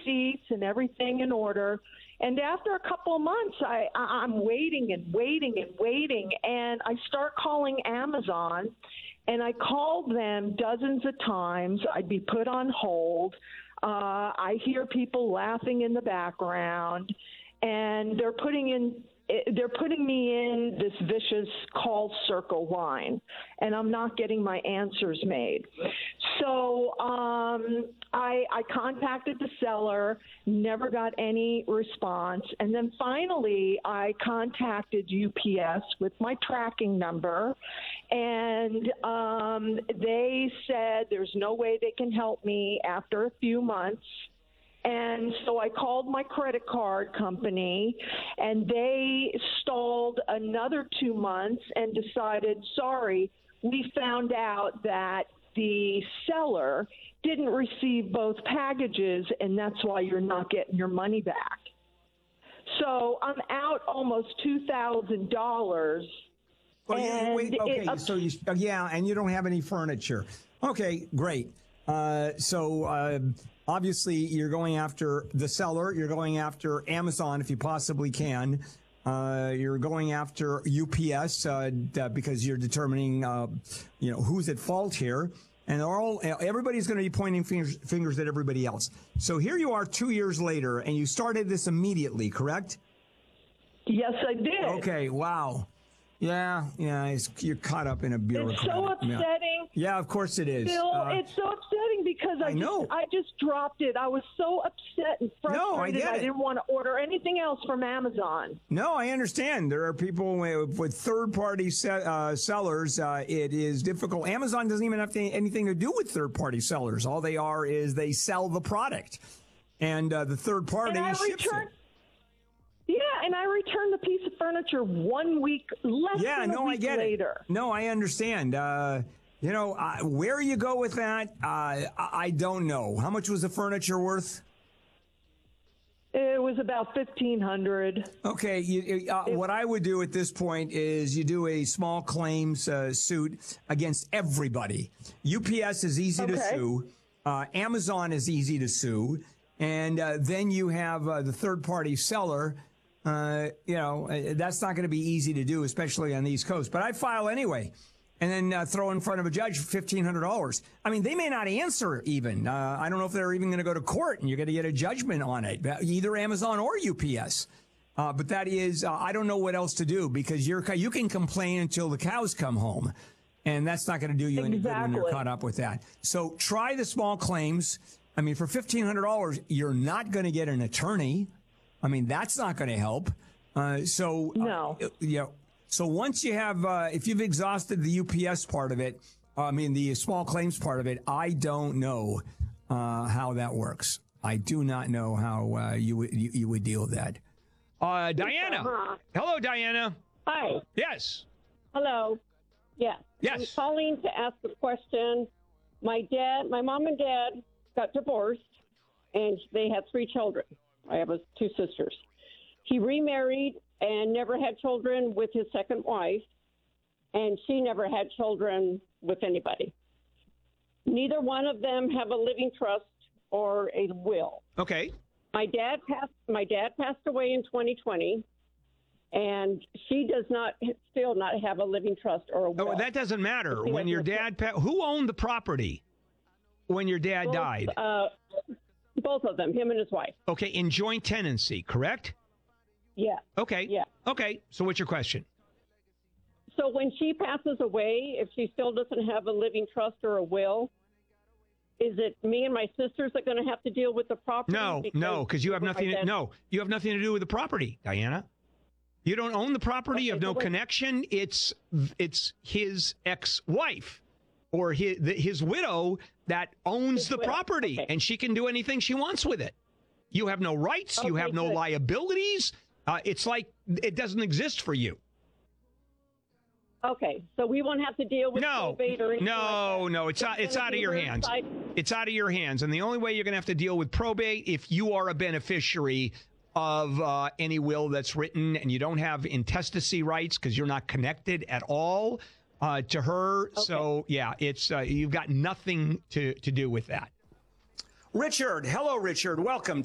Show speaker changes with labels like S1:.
S1: receipts and everything in order. And after a couple of months, I'm waiting and waiting and waiting, and I start calling Amazon, and I called them dozens of times. I'd be put on hold. I hear people laughing in the background, and they're putting me in this vicious call circle line, and I'm not getting my answers made. So I contacted the seller, never got any response. And then finally, I contacted UPS with my tracking number, and they said there's no way they can help me after a few months. And so I called my credit card company, and they stalled another 2 months and decided, sorry, we found out that the seller didn't receive both packages, and that's why you're not getting your money back. So I'm out almost $2,000.
S2: Well, and you don't have any furniture. Okay, great. Obviously, you're going after the seller. You're going after Amazon if you possibly can. You're going after UPS because you're determining, who's at fault here. And everybody's going to be pointing fingers at everybody else. So here you are 2 years later, and you started this immediately, correct?
S1: Yes, I did.
S2: Okay, wow. Yeah, you're caught up in a bureaucratic.
S1: It's so upsetting.
S2: Yeah, of course it is.
S1: Bill, it's so upsetting because I just dropped it. I was so upset and frustrated.
S2: No, I get it.
S1: I didn't want to order anything else from Amazon.
S2: No, I understand. There are people with third-party sellers. It is difficult. Amazon doesn't even have anything to do with third-party sellers. All they are is they sell the product, and the third party ships it.
S1: Yeah, and I returned the piece of furniture 1 week, less than a week later.
S2: No, I understand. Where you go with that, I don't know. How much was the furniture worth?
S1: It was about $1,500.
S2: Okay, what I would do at this point is you do a small claims suit against everybody. UPS is easy to sue. Amazon is easy to sue. And then you have the third-party seller. That's not going to be easy to do, especially on the East Coast. But I'd file anyway and then throw in front of a judge $1,500. I mean, they may not answer even. I don't know if they're even going to go to court, and you're going to get a judgment on it, either Amazon or UPS. But that is, I don't know what else to do because you can complain until the cows come home. And that's not going to do you any good when you're caught up with that. So try the small claims. I mean, for $1,500, you're not going to get an attorney. I mean, that's not going to help. No. So once you have, if you've exhausted the UPS part of it, the small claims part of it, I don't know how that works. I do not know how you would deal with that.
S3: Diana. Hello, Diana.
S4: Hi.
S3: Yes.
S4: Hello. Yeah.
S3: Yes.
S4: I'm calling to ask a question. My mom and dad got divorced, and they had 3 children. I have 2 sisters. He remarried and never had children with his second wife, and she never had children with anybody. Neither one of them have a living trust or a will.
S3: Okay.
S4: My dad passed away in 2020, and she does still not have a living trust or a will.
S3: Oh, that doesn't matter. When your dad who owned the property when your dad died?
S4: Both of them, him and his wife.
S3: Okay, in joint tenancy, correct?
S4: Yeah.
S3: Okay.
S4: Yeah.
S3: Okay, so what's your question?
S4: So when she passes away, if she still doesn't have a living trust or a will, is it me and my sisters that are going to have to deal with the property?
S3: No, because you have nothing. You have nothing to do with the property, Diana. You don't own the property. You have no connection. It's his ex-wife or his widow that owns the property, and she can do anything she wants with it. You have no rights. You have no liabilities. It's like it doesn't exist for you.
S4: Okay, so we won't have to deal with probate or anything like that.
S3: No, it's out of your hands. It's out of your hands, and the only way you're going to have to deal with probate if you are a beneficiary of any will that's written and you don't have intestacy rights because you're not connected at all to her. Okay. So yeah, it's you've got nothing to do with that.
S2: Richard, hello, Richard. Welcome.